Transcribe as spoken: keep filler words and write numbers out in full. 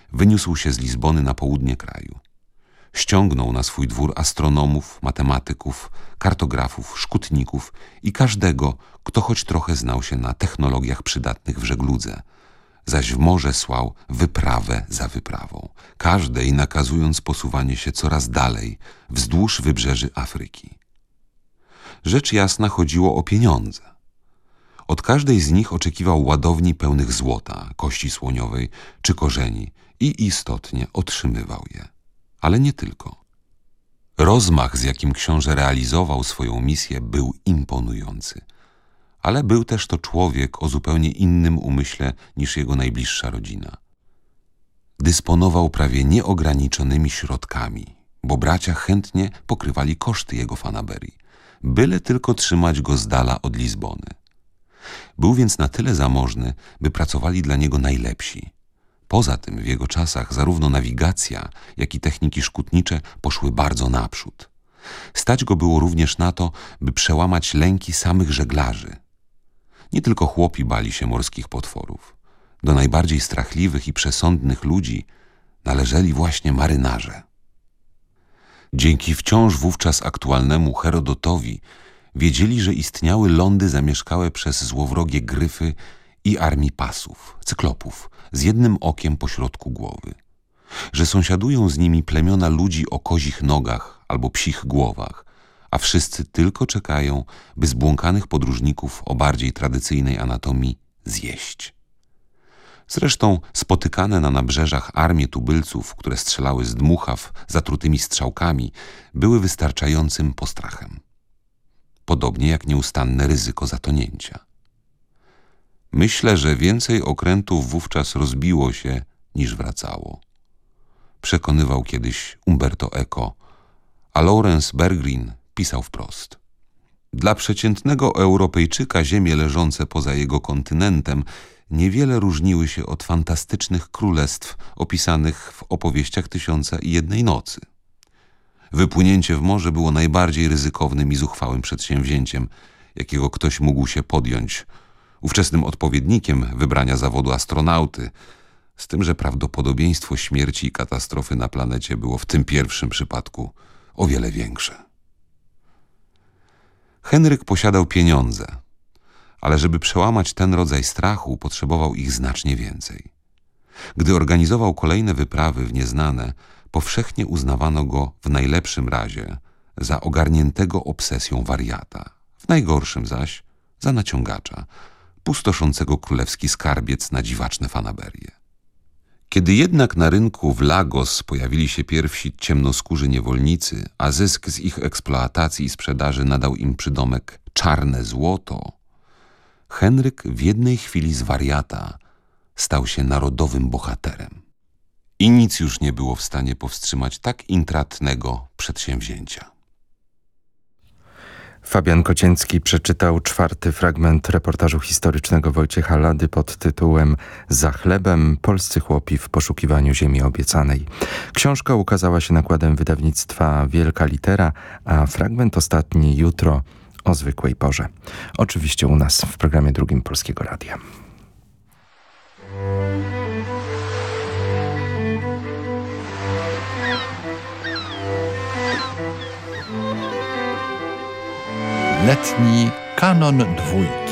wyniósł się z Lizbony na południe kraju. Ściągnął na swój dwór astronomów, matematyków, kartografów, szkutników i każdego, kto choć trochę znał się na technologiach przydatnych w żegludze, zaś w morze słał wyprawę za wyprawą, każdej nakazując posuwanie się coraz dalej wzdłuż wybrzeży Afryki. Rzecz jasna chodziło o pieniądze. Od każdej z nich oczekiwał ładowni pełnych złota, kości słoniowej czy korzeni i istotnie otrzymywał je. Ale nie tylko. Rozmach, z jakim książę realizował swoją misję, był imponujący. Ale był też to człowiek o zupełnie innym umyśle niż jego najbliższa rodzina. Dysponował prawie nieograniczonymi środkami, bo bracia chętnie pokrywali koszty jego fanaberii, byle tylko trzymać go z dala od Lizbony. Był więc na tyle zamożny, by pracowali dla niego najlepsi. Poza tym w jego czasach zarówno nawigacja, jak i techniki szkutnicze poszły bardzo naprzód. Stać go było również na to, by przełamać lęki samych żeglarzy. Nie tylko chłopi bali się morskich potworów. Do najbardziej strachliwych i przesądnych ludzi należeli właśnie marynarze. Dzięki wciąż wówczas aktualnemu Herodotowi wiedzieli, że istniały lądy zamieszkałe przez złowrogie gryfy i armipasów, cyklopów, z jednym okiem pośrodku głowy. Że sąsiadują z nimi plemiona ludzi o kozich nogach albo psich głowach, a wszyscy tylko czekają, by zbłąkanych podróżników o bardziej tradycyjnej anatomii zjeść. Zresztą spotykane na nabrzeżach armie tubylców, które strzelały z dmuchaw zatrutymi strzałkami, były wystarczającym postrachem. Podobnie jak nieustanne ryzyko zatonięcia. Myślę, że więcej okrętów wówczas rozbiło się, niż wracało. Przekonywał kiedyś Umberto Eco, a Lawrence Bergreen pisał wprost. Dla przeciętnego Europejczyka ziemie leżące poza jego kontynentem niewiele różniły się od fantastycznych królestw opisanych w opowieściach Tysiąca i Jednej Nocy. Wypłynięcie w morze było najbardziej ryzykownym i zuchwałym przedsięwzięciem, jakiego ktoś mógł się podjąć, ówczesnym odpowiednikiem wybrania zawodu astronauty, z tym, że prawdopodobieństwo śmierci i katastrofy na planecie było w tym pierwszym przypadku o wiele większe. Henryk posiadał pieniądze, ale żeby przełamać ten rodzaj strachu, potrzebował ich znacznie więcej. Gdy organizował kolejne wyprawy w nieznane, powszechnie uznawano go w najlepszym razie za ogarniętego obsesją wariata, w najgorszym zaś za naciągacza, pustoszącego królewski skarbiec na dziwaczne fanaberie. Kiedy jednak na rynku w Lagos pojawili się pierwsi ciemnoskórzy niewolnicy, a zysk z ich eksploatacji i sprzedaży nadał im przydomek czarne złoto, Henryk w jednej chwili z wariata stał się narodowym bohaterem. I nic już nie było w stanie powstrzymać tak intratnego przedsięwzięcia. Fabian Kocięcki przeczytał czwarty fragment reportażu historycznego Wojciecha Lady pod tytułem Za chlebem. Polscy chłopi w poszukiwaniu ziemi obiecanej. Książka ukazała się nakładem wydawnictwa Wielka Litera, a fragment ostatni jutro o zwykłej porze. Oczywiście u nas w programie drugim Polskiego Radia. Letni kanon dwójki.